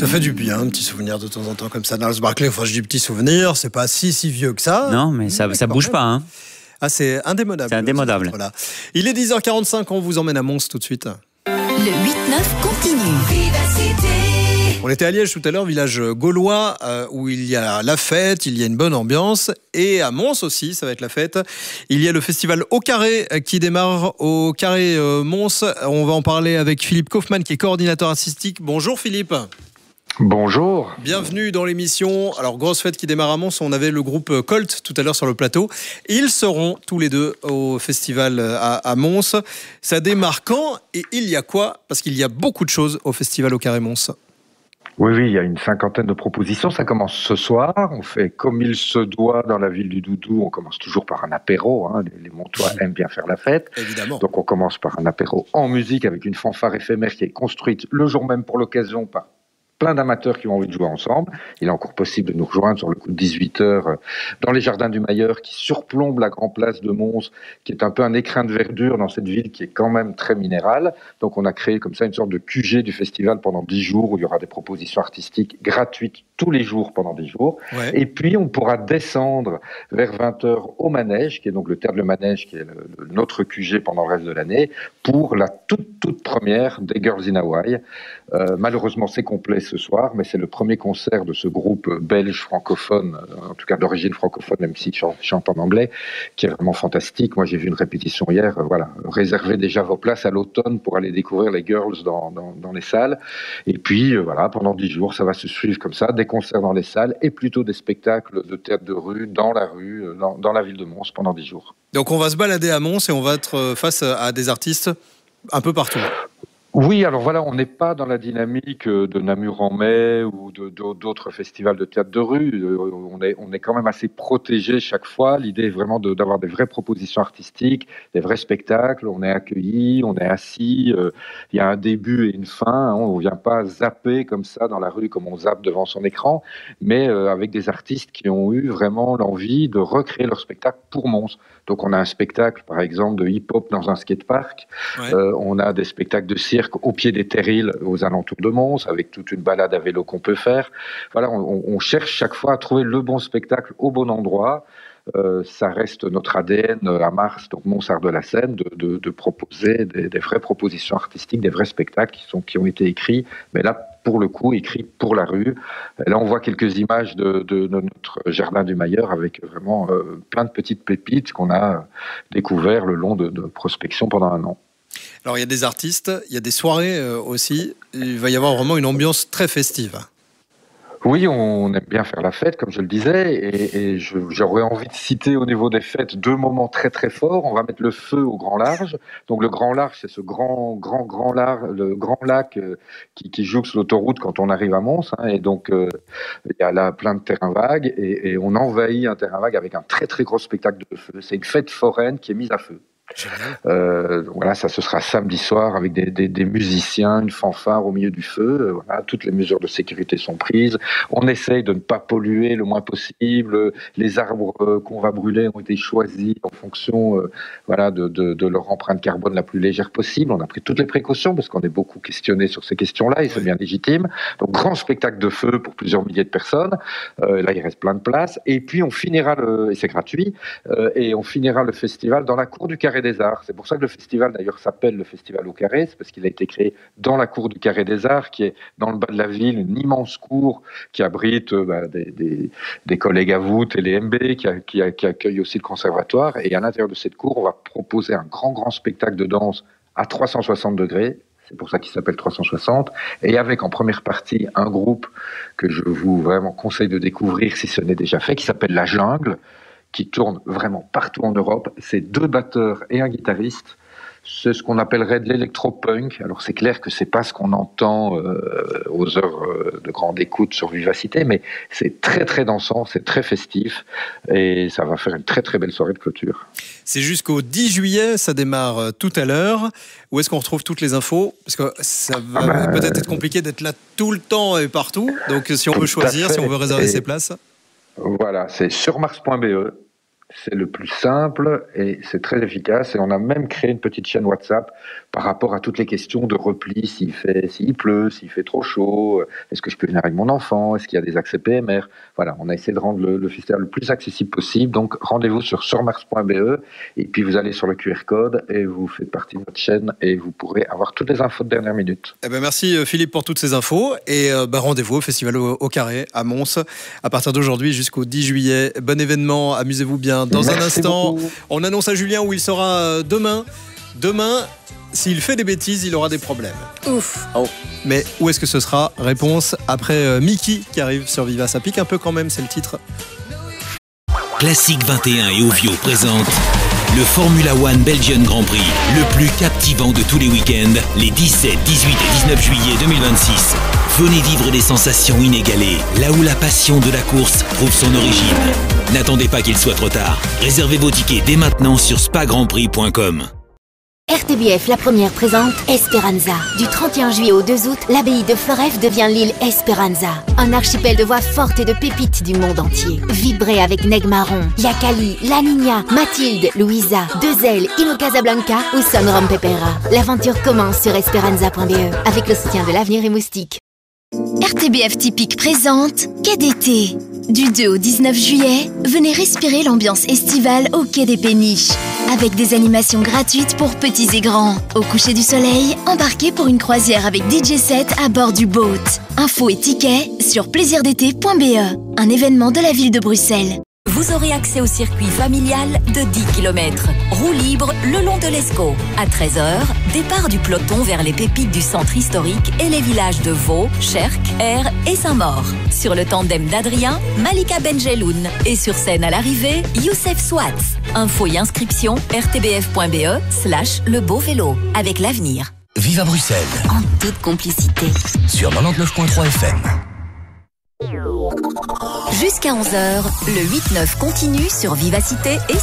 Ça fait du bien, un petit souvenir de temps en temps comme ça. Gnarls Barkley, enfin je dis petit souvenir, c'est pas si vieux que ça. Non, mais ça bouge pas. Hein. Ah, c'est indémodable. C'est indémodable. Il est 10h45, on vous emmène à Mons tout de suite. Le 8-9 continue. On était à Liège tout à l'heure, village gaulois, où il y a la fête, il y a une bonne ambiance. Et à Mons aussi, ça va être la fête. Il y a le festival Au Carré qui démarre au Carré Mons. On va en parler avec Philippe Kaufmann, qui est coordinateur artistique. Bonjour Philippe. Bonjour. Bienvenue dans l'émission. Alors, grosse fête qui démarre à Mons. On avait le groupe Colt tout à l'heure sur le plateau. Ils seront tous les deux au festival à Mons. Ça démarre quand et il y a quoi? Parce qu'il y a beaucoup de choses au festival Au Carré Mons. Oui, il y a une cinquantaine de propositions. Ça commence ce soir. On fait comme il se doit dans la ville du Doudou. On commence toujours par un apéro. Hein. Les Montois aiment bien faire la fête. Évidemment. Donc on commence par un apéro en musique avec une fanfare éphémère qui est construite le jour même pour l'occasion par plein d'amateurs qui ont envie de jouer ensemble. Il est encore possible de nous rejoindre sur le coup de 18h dans les jardins du Mailleur qui surplombent la grande place de Mons, qui est un peu un écrin de verdure dans cette ville qui est quand même très minérale. Donc on a créé comme ça une sorte de QG du festival pendant 10 jours où il y aura des propositions artistiques gratuites tous les jours pendant 10 jours. Ouais. Et puis on pourra descendre vers 20h au Manège, qui est donc le Théâtre Le Manège, qui est notre QG pendant le reste de l'année, pour la toute première des Girls in Hawaii. Malheureusement c'est complet ce soir, mais c'est le premier concert de ce groupe belge francophone, en tout cas d'origine francophone, même si je chante en anglais, qui est vraiment fantastique. Moi j'ai vu une répétition hier, voilà. Réservez déjà vos places à l'automne pour aller découvrir les Girls dans les salles. Et puis voilà, pendant 10 jours, ça va se suivre comme ça, des concerts dans les salles et plutôt des spectacles de théâtre de rue, dans la rue, dans la ville de Mons pendant 10 jours. Donc on va se balader à Mons et on va être face à des artistes un peu partout. Oui, alors voilà, on n'est pas dans la dynamique de Namur en mai ou d'autres festivals de théâtre de rue. On est quand même assez protégé chaque fois. L'idée est vraiment d'avoir des vraies propositions artistiques, des vrais spectacles. On est accueillis, on est assis. Il y a un début et une fin. Hein, on ne vient pas zapper comme ça dans la rue comme on zappe devant son écran, mais avec des artistes qui ont eu vraiment l'envie de recréer leur spectacle pour Mons. Donc on a un spectacle, par exemple, de hip-hop dans un skatepark. Ouais. On a des spectacles de cirque au pied des terrils aux alentours de Mons, avec toute une balade à vélo qu'on peut faire. Voilà, on cherche chaque fois à trouver le bon spectacle au bon endroit. Ça reste notre ADN à Mars, donc Mons Arts de la Seine, de proposer des vraies propositions artistiques, des vrais spectacles qui ont été écrits, mais là, pour le coup, écrits pour la rue. Et là, on voit quelques images de notre jardin du Mailleur avec vraiment plein de petites pépites qu'on a découvert le long de prospection pendant un an. Alors il y a des artistes, il y a des soirées aussi. Il va y avoir vraiment une ambiance très festive. Oui, on aime bien faire la fête, comme je le disais, et j'aurais envie de citer au niveau des fêtes 2 moments très très forts. On va mettre le feu au Grand Large. Donc le Grand Large, c'est ce grand lac qui jouxte l'autoroute quand on arrive à Mons, hein, et donc il y a là plein de terrains vagues, et on envahit un terrain vague avec un très très gros spectacle de feu. C'est une fête foraine qui est mise à feu. Voilà, ça ce sera samedi soir avec des musiciens, une fanfare au milieu du feu. Voilà, toutes les mesures de sécurité sont prises. On essaye de ne pas polluer le moins possible. Les arbres qu'on va brûler ont été choisis en fonction, voilà, de leur empreinte carbone la plus légère possible. On a pris toutes les précautions parce qu'on est beaucoup questionné sur ces questions-là et c'est bien légitime. Donc grand spectacle de feu pour plusieurs milliers de personnes. Là, il reste plein de places. Et puis on finira et c'est gratuit. Et on finira le festival dans la cour du Carré des Arts. C'est pour ça que le festival d'ailleurs s'appelle le Festival au Carré, c'est parce qu'il a été créé dans la cour du Carré des Arts, qui est dans le bas de la ville, une immense cour qui abrite des collègues à vous, TéléMB, qui accueille aussi le conservatoire. Et à l'intérieur de cette cour, on va proposer un grand spectacle de danse à 360 degrés. C'est pour ça qu'il s'appelle 360. Et avec en première partie un groupe que je vous vraiment conseille de découvrir si ce n'est déjà fait, qui s'appelle La Jungle, qui tourne vraiment partout en Europe. C'est 2 batteurs et un guitariste. C'est ce qu'on appellerait de l'électropunk. Alors c'est clair que c'est pas ce qu'on entend aux heures de grande écoute sur Vivacité, mais c'est très très dansant, c'est très festif et ça va faire une très très belle soirée de clôture. C'est jusqu'au 10 juillet, ça démarre tout à l'heure. Où est-ce qu'on retrouve toutes les infos? Parce que ça va peut-être être compliqué d'être là tout le temps et partout. Donc si on veut choisir, si on veut réserver ses places. Voilà, c'est sur mars.be. C'est le plus simple et c'est très efficace. Et on a même créé une petite chaîne WhatsApp par rapport à toutes les questions de repli, s'il pleut, s'il fait trop chaud, est-ce que je peux venir avec mon enfant, est-ce qu'il y a des accès PMR. Voilà, on a essayé de rendre le festival le plus accessible possible. Donc rendez-vous sur surmars.be et puis vous allez sur le QR code et vous faites partie de notre chaîne et vous pourrez avoir toutes les infos de dernière minute. Merci Philippe pour toutes ces infos et rendez-vous au Festival au Carré à Mons à partir d'aujourd'hui jusqu'au 10 juillet. Bon événement, amusez-vous bien. Dans un instant, beaucoup. On annonce à Julien où il sera demain. Demain, s'il fait des bêtises, il aura des problèmes. Ouf. Oh. Mais où est-ce que ce sera? Réponse après Mickey qui arrive sur Viva. Ça pique un peu quand même, c'est le titre. Classique 21 et Ovio présente le Formula One Belgian Grand Prix, le plus captivant de tous les week-ends, les 17, 18 et 19 juillet 2026. Venez vivre des sensations inégalées, là où la passion de la course trouve son origine. N'attendez pas qu'il soit trop tard. Réservez vos tickets dès maintenant sur spagrandprix.com. RTBF, la première présente Esperanza. Du 31 juillet au 2 août, l'abbaye de Floreffe devient l'île Esperanza. Un archipel de voix fortes et de pépites du monde entier. Vibrez avec Neg Marron, Yakali, La Niña, Mathilde, Louisa, Deux-Ailes, Ino Casablanca ou Son Rom Pepera. L'aventure commence sur esperanza.be avec le soutien de l'Avenir et Moustique. RTBF Typique présente Quai d'été. Du 2 au 19 juillet, venez respirer l'ambiance estivale au Quai des Péniches. Avec des animations gratuites pour petits et grands. Au coucher du soleil, embarquez pour une croisière avec DJ set à bord du boat. Infos et tickets sur plaisirdété.be. Un événement de la ville de Bruxelles. Vous aurez accès au circuit familial de 10 km. Roue libre le long de l'Escaut. À 13h, départ du peloton vers les pépites du centre historique et les villages de Vaux, Cherc, Aire et Saint-Maur. Sur le tandem d'Adrien, Malika Benjeloun. Et sur scène à l'arrivée, Youssef Swatz. Info et inscription rtbf.be/le beau vélo. Avec l'avenir. Viva Bruxelles. En toute complicité. Sur 99.3 FM. Jusqu'à 11h, le 8-9 continue sur Vivacité et